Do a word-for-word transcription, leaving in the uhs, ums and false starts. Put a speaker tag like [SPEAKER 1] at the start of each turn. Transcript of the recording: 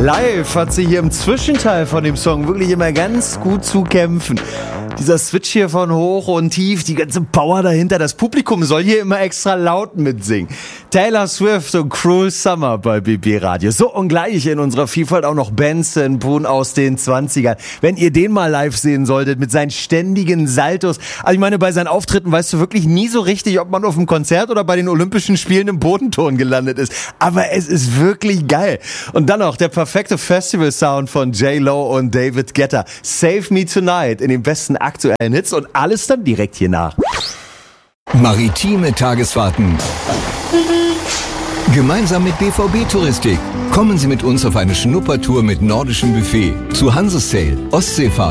[SPEAKER 1] Live hat sie hier im Zwischenteil von dem Song wirklich immer ganz gut zu kämpfen. Dieser Switch hier von hoch und tief, die ganze Power dahinter, das Publikum soll hier immer extra laut mitsingen. Taylor Swift und Cruel Summer bei B B Radio. So ungleich in unserer Vielfalt auch noch Benson Boone aus den zwanzigern. Wenn ihr den mal live sehen solltet mit seinen ständigen Saltos. Also ich meine, bei seinen Auftritten weißt du wirklich nie so richtig, ob man auf dem Konzert oder bei den Olympischen Spielen im Bodenton gelandet ist. Aber es ist wirklich geil. Und dann noch der perfekte Festival-Sound von J-Lo und David Guetta. Save Me Tonight in den besten aktuellen Hits und alles dann direkt hier nach.
[SPEAKER 2] Maritime Tagesfahrten. Gemeinsam mit B V B Touristik. Kommen Sie mit uns auf eine Schnuppertour mit nordischem Buffet zu Hansesail, Ostseefahrt.